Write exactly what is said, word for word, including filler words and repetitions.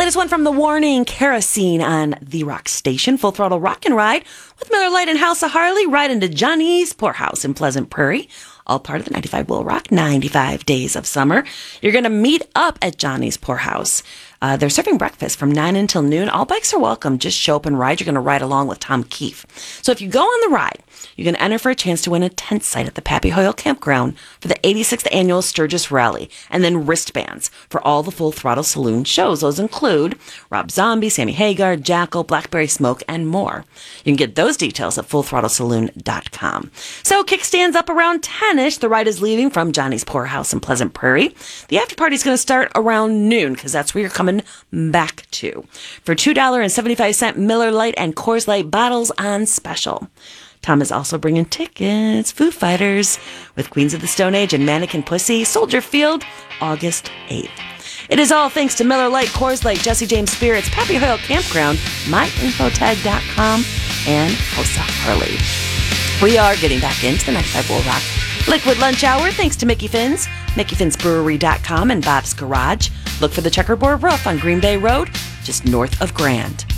latest one from The Warning, Kerosene on The Rock Station. Full Throttle Rock and Ride with Miller Lite and House of Harley. Right into Johnny's Poorhouse in Pleasant Prairie. All part of the ninety-five Will Rock, ninety-five Days of Summer. You're going to meet up at Johnny's Poorhouse. Uh, they're serving breakfast from nine until noon. All bikes are welcome. Just show up and ride. You're going to ride along with Tom Keefe. So if you go on the ride, you're going to enter for a chance to win a tent site at the Pappy Hoyle Campground for the eighty-sixth Annual Sturgis Rally, and then wristbands for all the Full Throttle Saloon shows. Those include Rob Zombie, Sammy Hagar, Jackal, Blackberry Smoke, and more. You can get those details at full throttle saloon dot com. So kickstands up around ten-ish. The ride is leaving from Johnny's Poorhouse in Pleasant Prairie. The after party is going to start around noon because that's where you're coming back to. For two dollars and seventy-five cents Miller Lite and Coors Light bottles on special. Tom is also bringing tickets. Foo Fighters with Queens of the Stone Age and Mannequin Pussy, Soldier Field, August eighth. It is all thanks to Miller Lite, Coors Light, Jesse James Spirits, Pappy Hoyle Campground, my info tag dot com, and House of Harley. We are getting back into the ninety-five Will Rock Liquid Lunch Hour thanks to Mickey Finn's, mickey fins brewery dot com, and Bob's Garage. Look for the checkerboard roof on Green Bay Road, just north of Grand.